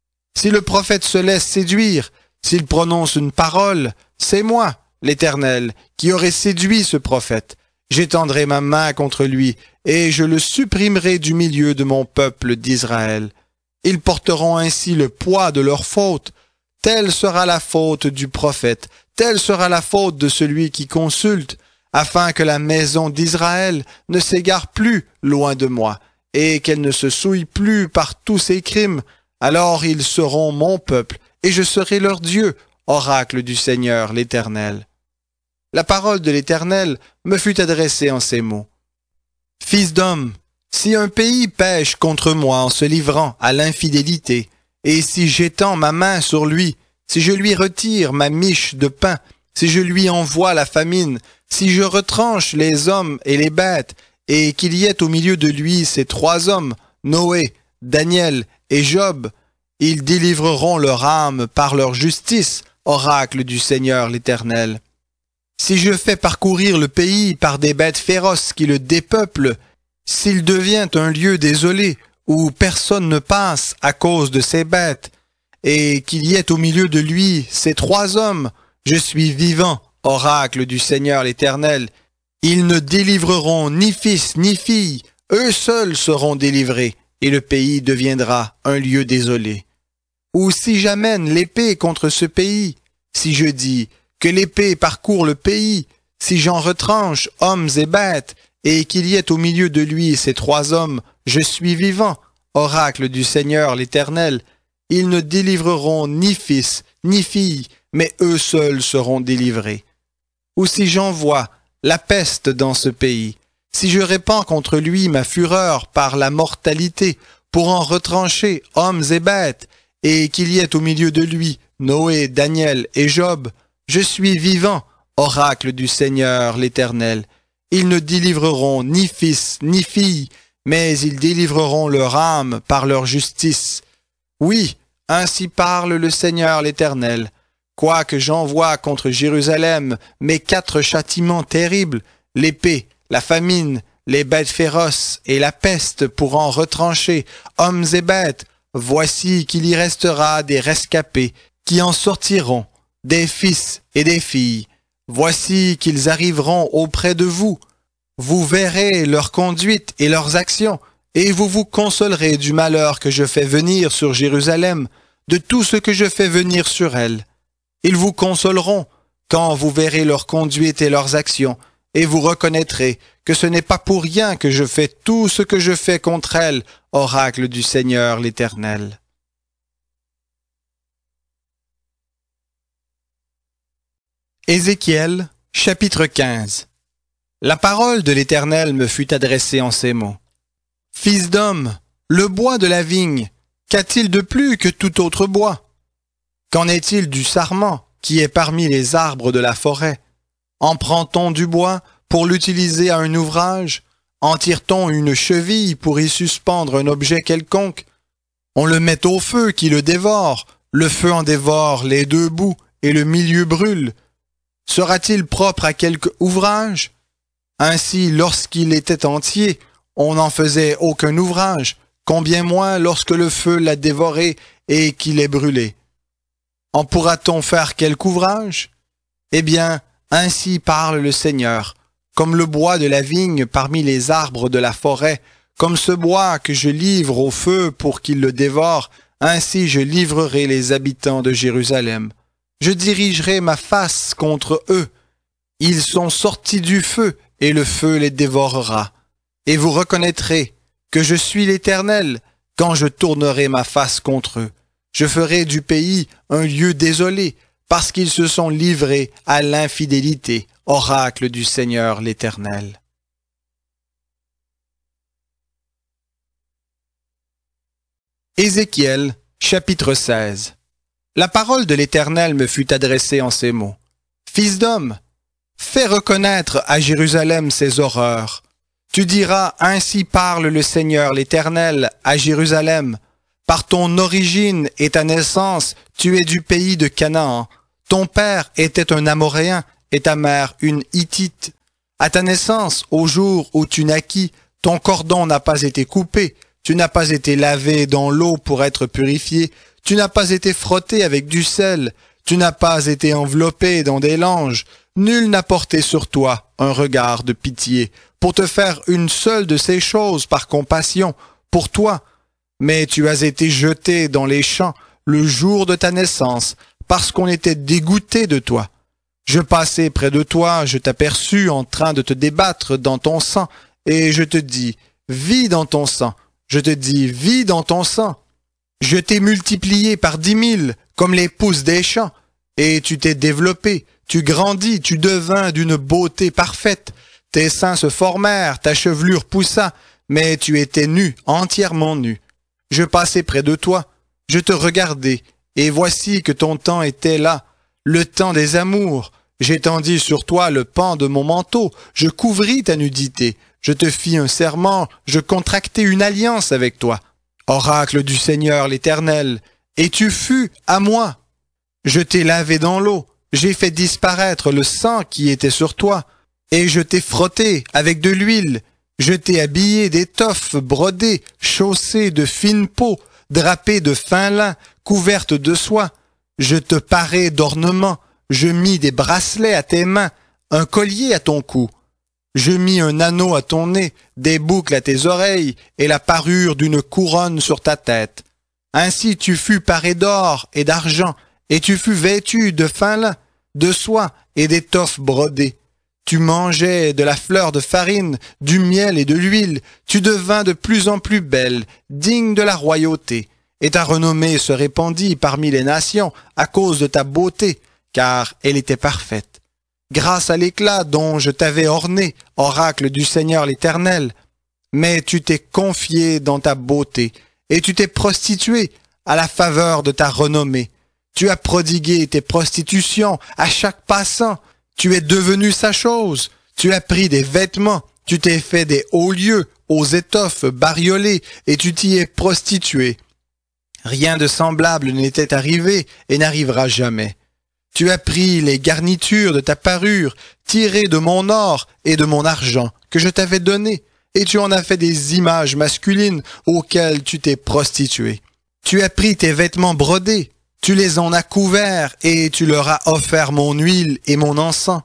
Si le prophète se laisse séduire, s'il prononce une parole, c'est moi, l'Éternel, qui aurai séduit ce prophète. J'étendrai ma main contre lui, et je le supprimerai du milieu de mon peuple d'Israël. Ils porteront ainsi le poids de leur faute. Telle sera la faute du prophète, telle sera la faute de celui qui consulte, afin que la maison d'Israël ne s'égare plus loin de moi, et qu'elle ne se souille plus par tous ses crimes. Alors ils seront mon peuple, et je serai leur Dieu, oracle du Seigneur l'Éternel. La parole de l'Éternel me fut adressée en ces mots. Fils d'homme, si un pays pêche contre moi en se livrant à l'infidélité, et si j'étends ma main sur lui, si je lui retire ma miche de pain, si je lui envoie la famine, si je retranche les hommes et les bêtes, et qu'il y ait au milieu de lui ces trois hommes, Noé, Daniel et Job, ils délivreront leur âme par leur justice, oracle du Seigneur l'Éternel. Si je fais parcourir le pays par des bêtes féroces qui le dépeuplent, s'il devient un lieu désolé où personne ne passe à cause de ces bêtes, et qu'il y ait au milieu de lui ces trois hommes, je suis vivant, oracle du Seigneur l'Éternel. Ils ne délivreront ni fils ni fille, eux seuls seront délivrés, et le pays deviendra un lieu désolé. Ou si j'amène l'épée contre ce pays, si je dis que l'épée parcourt le pays, si j'en retranche hommes et bêtes, et qu'il y ait au milieu de lui ces trois hommes, je suis vivant, oracle du Seigneur l'Éternel. Ils ne délivreront ni fils, ni fille, mais eux seuls seront délivrés. Ou si j'envoie la peste dans ce pays, si je répands contre lui ma fureur par la mortalité, pour en retrancher hommes et bêtes, et qu'il y ait au milieu de lui Noé, Daniel et Job, je suis vivant, oracle du Seigneur l'Éternel. Ils ne délivreront ni fils ni fille, mais ils délivreront leur âme par leur justice. Oui, ainsi parle le Seigneur l'Éternel. Quoique j'envoie contre Jérusalem mes 4 châtiments terribles, l'épée, la famine, les bêtes féroces et la peste pour en retrancher hommes et bêtes, voici qu'il y restera des rescapés qui en sortiront, des fils et des filles. Voici qu'ils arriveront auprès de vous. Vous verrez leur conduite et leurs actions, et vous vous consolerez du malheur que je fais venir sur Jérusalem, de tout ce que je fais venir sur elle. Ils vous consoleront quand vous verrez leur conduite et leurs actions, et vous reconnaîtrez que ce n'est pas pour rien que je fais tout ce que je fais contre elles, oracle du Seigneur l'Éternel. Ézéchiel, chapitre 15. La parole de l'Éternel me fut adressée en ces mots. Fils d'homme, le bois de la vigne, qu'a-t-il de plus que tout autre bois? Qu'en est-il du sarment, qui est parmi les arbres de la forêt? En prend-on du bois pour l'utiliser à un ouvrage? En tire-t-on une cheville pour y suspendre un objet quelconque? On le met au feu qui le dévore, le feu en dévore les deux bouts, et le milieu brûle. Sera-t-il propre à quelque ouvrage? Ainsi, lorsqu'il était entier, on n'en faisait aucun ouvrage, combien moins lorsque le feu l'a dévoré et qu'il est brûlé. En pourra-t-on faire quelque ouvrage? Eh bien, ainsi parle le Seigneur, comme le bois de la vigne parmi les arbres de la forêt, comme ce bois que je livre au feu pour qu'il le dévore, ainsi je livrerai les habitants de Jérusalem. Je dirigerai ma face contre eux. Ils sont sortis du feu, et le feu les dévorera. Et vous reconnaîtrez que je suis l'Éternel quand je tournerai ma face contre eux. Je ferai du pays un lieu désolé, parce qu'ils se sont livrés à l'infidélité, oracle du Seigneur l'Éternel. Ézéchiel, chapitre 16. La parole de l'Éternel me fut adressée en ces mots. Fils d'homme, fais reconnaître à Jérusalem ses horreurs. Tu diras, ainsi parle le Seigneur l'Éternel à Jérusalem. Par ton origine et ta naissance, tu es du pays de Canaan. Ton père était un Amoréen et ta mère une Hittite. À ta naissance, au jour où tu naquis, ton cordon n'a pas été coupé, tu n'as pas été lavé dans l'eau pour être purifié, tu n'as pas été frotté avec du sel, tu n'as pas été enveloppé dans des langes, nul n'a porté sur toi un regard de pitié, pour te faire une seule de ces choses par compassion, pour toi. Mais tu as été jeté dans les champs le jour de ta naissance, parce qu'on était dégoûté de toi. Je passai près de toi, je t'aperçus en train de te débattre dans ton sang, et je te dis, vis dans ton sang. Je te dis, vis dans ton sang. Je t'ai multiplié par 10 000, comme les pousses des champs, et tu t'es développé, tu grandis, tu devins d'une beauté parfaite. Tes seins se formèrent, ta chevelure poussa, mais tu étais nu, entièrement nu. Je passai près de toi, je te regardai, et voici que ton temps était là, le temps des amours. J'étendis sur toi le pan de mon manteau, je couvris ta nudité, je te fis un serment, je contractai une alliance avec toi. Oracle du Seigneur l'Éternel, et tu fus à moi. Je t'ai lavé dans l'eau, j'ai fait disparaître le sang qui était sur toi, et je t'ai frotté avec de l'huile. Je t'ai habillé d'étoffes brodées, chaussée de fine peau, drapée de fin lin, couverte de soie. Je te parai d'ornements, je mis des bracelets à tes mains, un collier à ton cou. Je mis un anneau à ton nez, des boucles à tes oreilles, et la parure d'une couronne sur ta tête. Ainsi tu fus paré d'or et d'argent, et tu fus vêtu de fin lin, de soie et d'étoffes brodées. Tu mangeais de la fleur de farine, du miel et de l'huile, tu devins de plus en plus belle, digne de la royauté, et ta renommée se répandit parmi les nations à cause de ta beauté, car elle était parfaite. Grâce à l'éclat dont je t'avais orné, oracle du Seigneur l'Éternel. Mais tu t'es confié dans ta beauté, et tu t'es prostitué à la faveur de ta renommée. Tu as prodigué tes prostitutions à chaque passant, tu es devenu sa chose, tu as pris des vêtements, tu t'es fait des hauts lieux aux étoffes bariolées, et tu t'y es prostitué. Rien de semblable n'était arrivé et n'arrivera jamais. Tu as pris les garnitures de ta parure, tirées de mon or et de mon argent, que je t'avais donné, et tu en as fait des images masculines auxquelles tu t'es prostitué. Tu as pris tes vêtements brodés, tu les en as couverts, et tu leur as offert mon huile et mon encens.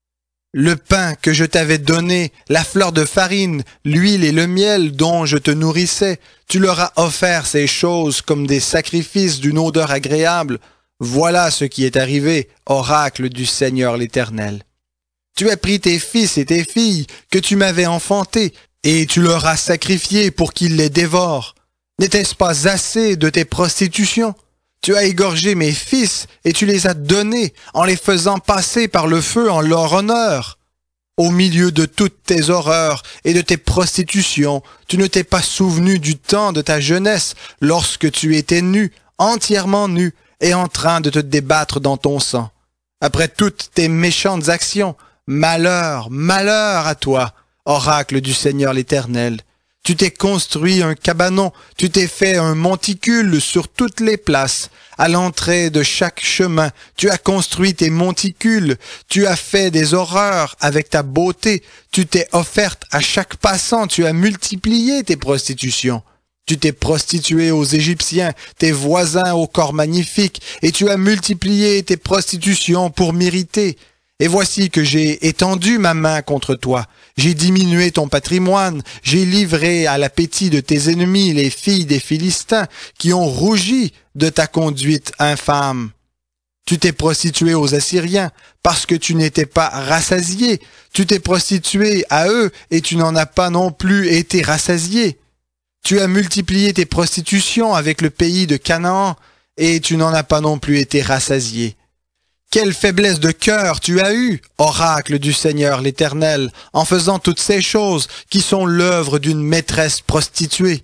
Le pain que je t'avais donné, la fleur de farine, l'huile et le miel dont je te nourrissais, tu leur as offert ces choses comme des sacrifices d'une odeur agréable. Voilà ce qui est arrivé, oracle du Seigneur l'Éternel. Tu as pris tes fils et tes filles que tu m'avais enfantés, et tu leur as sacrifiés pour qu'ils les dévorent. N'était-ce pas assez de tes prostitutions? Tu as égorgé mes fils et tu les as donnés en les faisant passer par le feu en leur honneur. Au milieu de toutes tes horreurs et de tes prostitutions, tu ne t'es pas souvenu du temps de ta jeunesse lorsque tu étais nu, entièrement nu, et en train de te débattre dans ton sang. Après toutes tes méchantes actions, malheur, malheur à toi, oracle du Seigneur l'Éternel. Tu t'es construit un cabanon, tu t'es fait un monticule sur toutes les places. À l'entrée de chaque chemin, tu as construit tes monticules, tu as fait des horreurs avec ta beauté, tu t'es offerte à chaque passant, tu as multiplié tes prostitutions. Tu t'es prostitué aux Égyptiens, tes voisins au corps magnifique, et tu as multiplié tes prostitutions pour m'irriter. Et voici que j'ai étendu ma main contre toi, j'ai diminué ton patrimoine, j'ai livré à l'appétit de tes ennemis les filles des Philistins qui ont rougi de ta conduite infâme. Tu t'es prostitué aux Assyriens parce que tu n'étais pas rassasié, tu t'es prostitué à eux et tu n'en as pas non plus été rassasié. Tu as multiplié tes prostitutions avec le pays de Canaan, et tu n'en as pas non plus été rassasié. Quelle faiblesse de cœur tu as eue, oracle du Seigneur l'Éternel, en faisant toutes ces choses qui sont l'œuvre d'une maîtresse prostituée.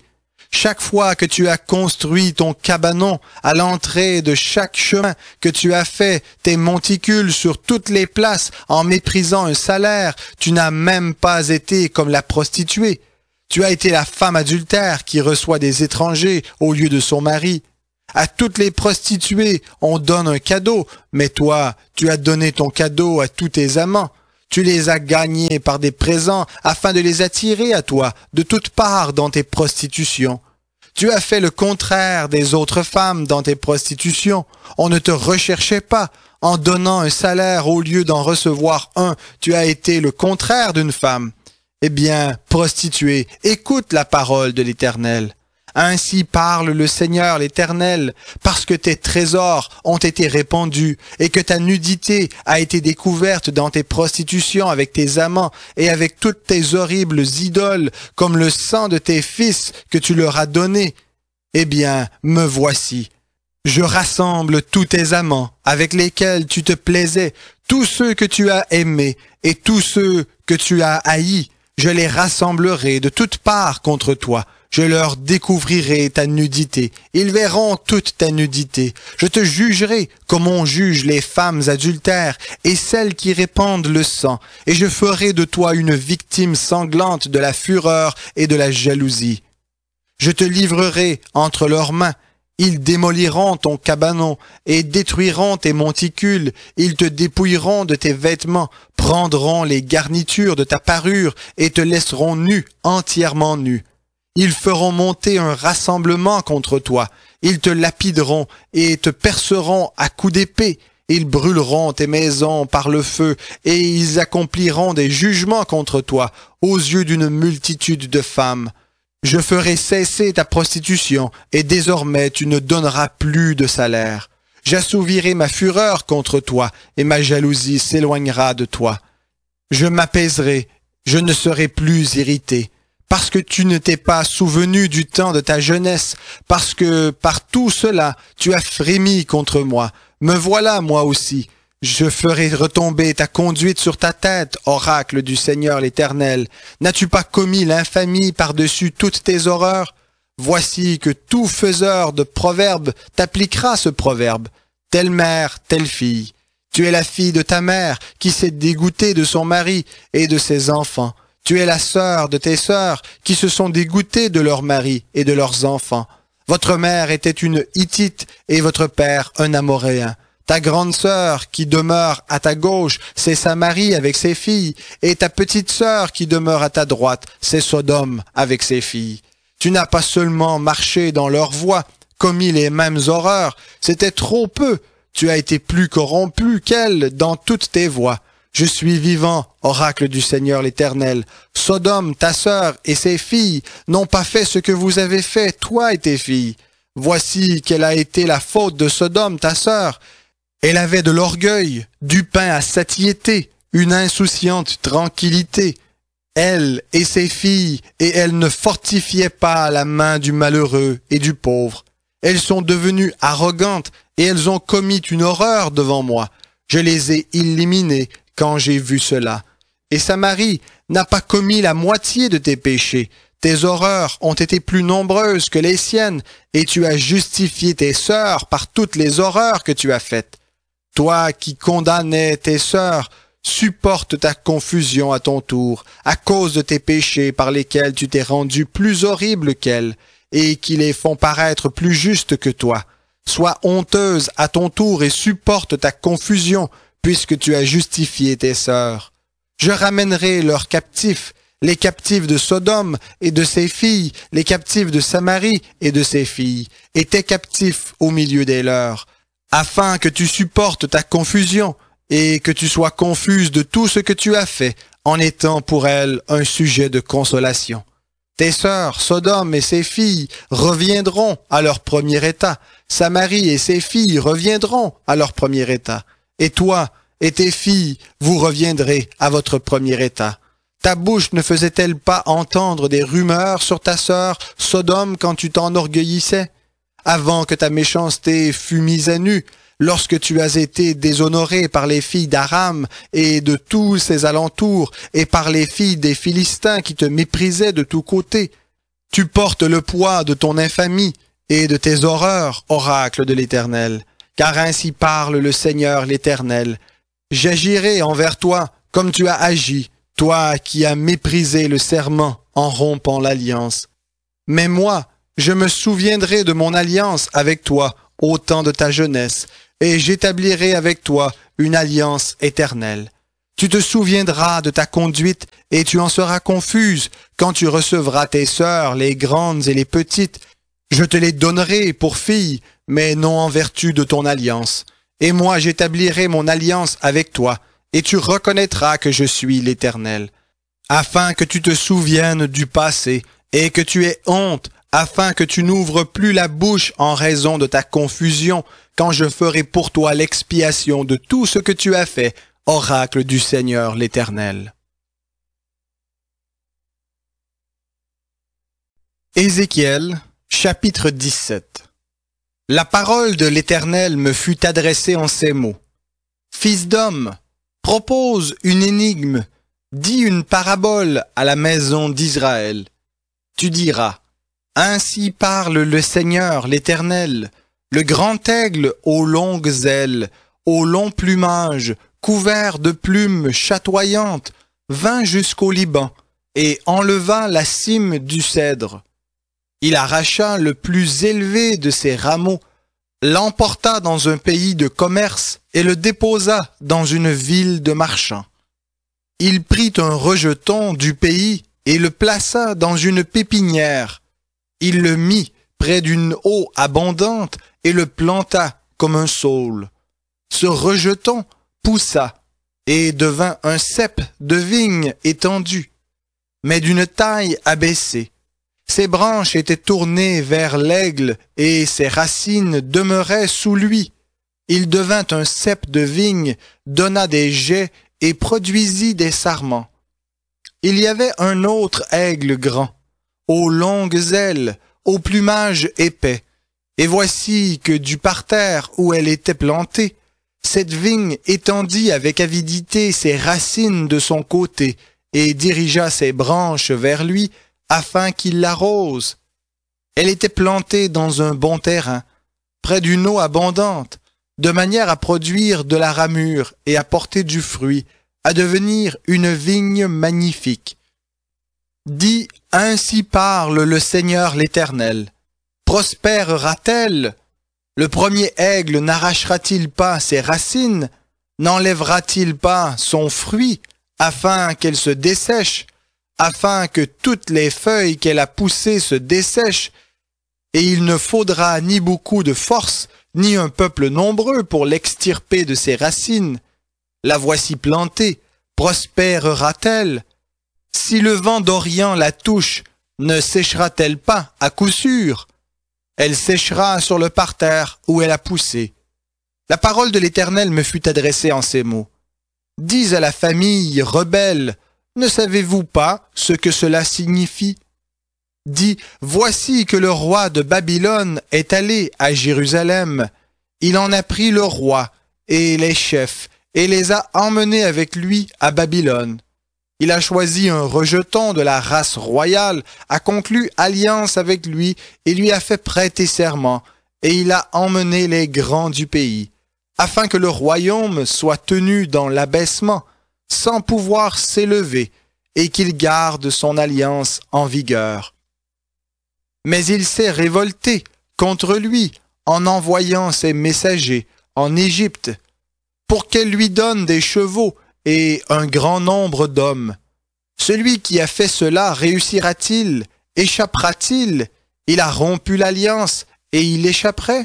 Chaque fois que tu as construit ton cabanon à l'entrée de chaque chemin, que tu as fait tes monticules sur toutes les places en méprisant un salaire, tu n'as même pas été comme la prostituée. Tu as été la femme adultère qui reçoit des étrangers au lieu de son mari. À toutes les prostituées, on donne un cadeau, mais toi, tu as donné ton cadeau à tous tes amants. Tu les as gagnés par des présents afin de les attirer à toi de toutes parts dans tes prostitutions. Tu as fait le contraire des autres femmes dans tes prostitutions. On ne te recherchait pas. En donnant un salaire au lieu d'en recevoir un, tu as été le contraire d'une femme. Eh bien, prostituée, écoute la parole de l'Éternel. Ainsi parle le Seigneur l'Éternel, parce que tes trésors ont été répandus et que ta nudité a été découverte dans tes prostitutions avec tes amants et avec toutes tes horribles idoles, comme le sang de tes fils que tu leur as donné. Eh bien, me voici. Je rassemble tous tes amants avec lesquels tu te plaisais, tous ceux que tu as aimés et tous ceux que tu as haïs. Je les rassemblerai de toutes parts contre toi. Je leur découvrirai ta nudité. Ils verront toute ta nudité. Je te jugerai comme on juge les femmes adultères et celles qui répandent le sang. Et je ferai de toi une victime sanglante de la fureur et de la jalousie. Je te livrerai entre leurs mains. Ils démoliront ton cabanon et détruiront tes monticules. Ils te dépouilleront de tes vêtements, prendront les garnitures de ta parure et te laisseront nu, entièrement nu. Ils feront monter un rassemblement contre toi. Ils te lapideront et te perceront à coups d'épée. Ils brûleront tes maisons par le feu et ils accompliront des jugements contre toi aux yeux d'une multitude de femmes. Je ferai cesser ta prostitution et désormais tu ne donneras plus de salaire. J'assouvirai ma fureur contre toi et ma jalousie s'éloignera de toi. Je m'apaiserai, je ne serai plus irrité. Parce que tu ne t'es pas souvenu du temps de ta jeunesse, parce que par tout cela tu as frémi contre moi. Me voilà moi aussi. Je ferai retomber ta conduite sur ta tête, oracle du Seigneur l'Éternel. N'as-tu pas commis l'infamie par-dessus toutes tes horreurs? Voici que tout faiseur de proverbes t'appliquera ce proverbe. Telle mère, telle fille. Tu es la fille de ta mère qui s'est dégoûtée de son mari et de ses enfants. Tu es la sœur de tes sœurs qui se sont dégoûtées de leurs maris et de leurs enfants. Votre mère était une Hittite et votre père un Amoréen. Ta grande sœur qui demeure à ta gauche, c'est Samarie avec ses filles, et ta petite sœur qui demeure à ta droite, c'est Sodome avec ses filles. Tu n'as pas seulement marché dans leurs voies, commis les mêmes horreurs, c'était trop peu. Tu as été plus corrompu qu'elles dans toutes tes voies. Je suis vivant, oracle du Seigneur l'Éternel. Sodome, ta sœur et ses filles n'ont pas fait ce que vous avez fait, toi et tes filles. Voici quelle a été la faute de Sodome, ta sœur. Elle avait de l'orgueil, du pain à satiété, une insouciante tranquillité. Elle et ses filles, et elle ne fortifiait pas la main du malheureux et du pauvre. Elles sont devenues arrogantes et elles ont commis une horreur devant moi. Je les ai éliminées quand j'ai vu cela. Et Samarie n'a pas commis la moitié de tes péchés. Tes horreurs ont été plus nombreuses que les siennes, et tu as justifié tes sœurs par toutes les horreurs que tu as faites. Toi qui condamnais tes sœurs, supporte ta confusion à ton tour, à cause de tes péchés par lesquels tu t'es rendu plus horrible qu'elles, et qui les font paraître plus justes que toi. Sois honteuse à ton tour et supporte ta confusion, puisque tu as justifié tes sœurs. Je ramènerai leurs captifs, les captifs de Sodome et de ses filles, les captifs de Samarie et de ses filles, et tes captifs au milieu des leurs, afin que tu supportes ta confusion, et que tu sois confuse de tout ce que tu as fait, en étant pour elles un sujet de consolation. Tes sœurs, Sodome et ses filles, reviendront à leur premier état, Samarie et ses filles reviendront à leur premier état. Et toi et tes filles, vous reviendrez à votre premier état. Ta bouche ne faisait-elle pas entendre des rumeurs sur ta sœur, Sodome, quand tu t'enorgueillissais? Avant que ta méchanceté fût mise à nu, lorsque tu as été déshonoré par les filles d'Aram et de tous ses alentours, et par les filles des Philistins qui te méprisaient de tous côtés. Tu portes le poids de ton infamie et de tes horreurs, oracle de l'Éternel. Car ainsi parle le Seigneur l'Éternel. J'agirai envers toi comme tu as agi, toi qui as méprisé le serment en rompant l'alliance. Mais moi, je me souviendrai de mon alliance avec toi au temps de ta jeunesse, et j'établirai avec toi une alliance éternelle. Tu te souviendras de ta conduite, et tu en seras confuse quand tu recevras tes sœurs, les grandes et les petites. Je te les donnerai pour filles, mais non en vertu de ton alliance. Et moi j'établirai mon alliance avec toi, et tu reconnaîtras que je suis l'Éternel. Afin que tu te souviennes du passé, et que tu aies honte, afin que tu n'ouvres plus la bouche en raison de ta confusion, quand je ferai pour toi l'expiation de tout ce que tu as fait, oracle du Seigneur l'Éternel. Ézéchiel, chapitre 17. La parole de l'Éternel me fut adressée en ces mots. Fils d'homme, propose une énigme, dis une parabole à la maison d'Israël. Tu diras, ainsi parle le Seigneur l'Éternel, le grand aigle aux longues ailes, au long plumage, couvert de plumes chatoyantes, vint jusqu'au Liban et enleva la cime du cèdre. Il arracha le plus élevé de ses rameaux, l'emporta dans un pays de commerce et le déposa dans une ville de marchands. Il prit un rejeton du pays et le plaça dans une pépinière. Il le mit près d'une eau abondante et le planta comme un saule. Ce rejeton poussa et devint un cep de vigne étendu, mais d'une taille abaissée. Ses branches étaient tournées vers l'aigle et ses racines demeuraient sous lui. Il devint un cep de vigne, donna des jets et produisit des sarments. Il y avait un autre aigle grand, aux longues ailes, au plumage épais, et voici que du parterre où elle était plantée, cette vigne étendit avec avidité ses racines de son côté et dirigea ses branches vers lui afin qu'il l'arrose. Elle était plantée dans un bon terrain, près d'une eau abondante, de manière à produire de la ramure et à porter du fruit, à devenir une vigne magnifique. Dis, ainsi parle le Seigneur l'Éternel. Prospérera-t-elle? Le premier aigle n'arrachera-t-il pas ses racines? N'enlèvera-t-il pas son fruit, afin qu'elle se dessèche, afin que toutes les feuilles qu'elle a poussées se dessèchent? Et il ne faudra ni beaucoup de force, ni un peuple nombreux pour l'extirper de ses racines. La voici plantée, prospérera-t-elle? Si le vent d'Orient la touche, ne séchera-t-elle pas à coup sûr? Elle séchera sur le parterre où elle a poussé. La parole de l'Éternel me fut adressée en ces mots. Dis à la famille rebelle, ne savez-vous pas ce que cela signifie? Dis, voici que le roi de Babylone est allé à Jérusalem. Il en a pris le roi et les chefs et les a emmenés avec lui à Babylone. Il a choisi un rejeton de la race royale, a conclu alliance avec lui et lui a fait prêter serment, et il a emmené les grands du pays, afin que le royaume soit tenu dans l'abaissement, sans pouvoir s'élever, et qu'il garde son alliance en vigueur. Mais il s'est révolté contre lui en envoyant ses messagers en Égypte, pour qu'elle lui donne des chevaux et un grand nombre d'hommes. Celui qui a fait cela réussira-t-il? Échappera-t-il? Il a rompu l'alliance et il échapperait?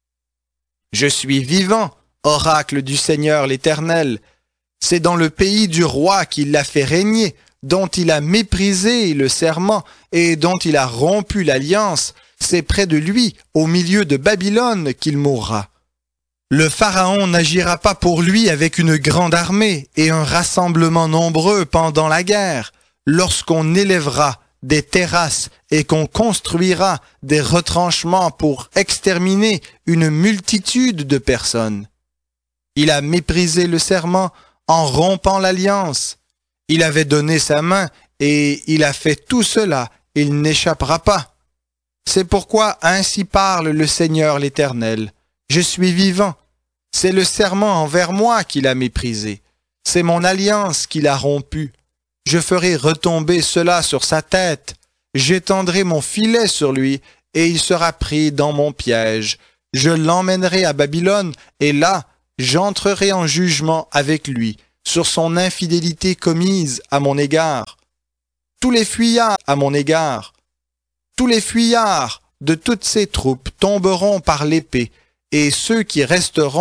Je suis vivant, oracle du Seigneur l'Éternel. C'est dans le pays du roi qu'il l'a fait régner, dont il a méprisé le serment et dont il a rompu l'alliance. C'est près de lui, au milieu de Babylone, qu'il mourra. Le Pharaon n'agira pas pour lui avec une grande armée et un rassemblement nombreux pendant la guerre, lorsqu'on élèvera des terrasses et qu'on construira des retranchements pour exterminer une multitude de personnes. Il a méprisé le serment en rompant l'alliance. Il avait donné sa main et il a fait tout cela il n'échappera pas. C'est pourquoi ainsi parle le Seigneur l'Éternel. Je suis vivant. C'est le serment envers moi qu'il a méprisé. C'est mon alliance qu'il a rompue. Je ferai retomber cela sur sa tête. J'étendrai mon filet sur lui, et il sera pris dans mon piège. Je l'emmènerai à Babylone, et là, j'entrerai en jugement avec lui, sur son infidélité commise à mon égard. Tous les fuyards à mon égard, tous les fuyards de toutes ses troupes tomberont par l'épée, et ceux qui resteront